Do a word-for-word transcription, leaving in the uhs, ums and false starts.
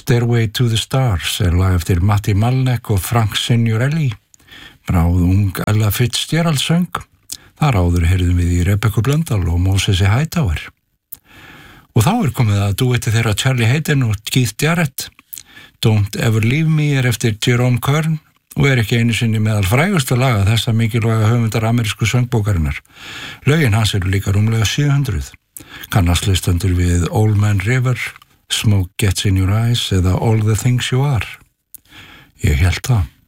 Stairway to the Stars er lag eftir Matti Malnek og Frank Signorelli. Bráð ung Ella Fitzgerald söng. Þar áður heyrðum við í Rebekku Blöndal og Moses Hightower. Og þá er komið að duetti þeirra Charlie Hayden og Keith Jarrett. Don't Ever Leave Me er eftir Jerome Kern og er ekki einu sinni meðal frægustu laga þessa mikilvæga höfundar amerísku söngbókarinnar. Lögin hans eru líka rúmlega sjö hundruð. Kannast listendur við Old Man River, Smoke Gets in Your Eyes eða All the Things You Are. Ég hélt það.